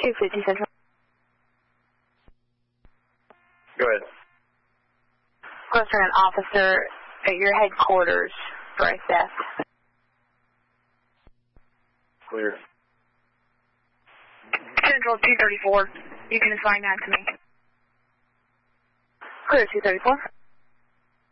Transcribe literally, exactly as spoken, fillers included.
two fifty Central. Go ahead. Requesting an officer at your headquarters for a theft. Clear. Central two thirty-four. You can assign that to me. Clear two thirty-four.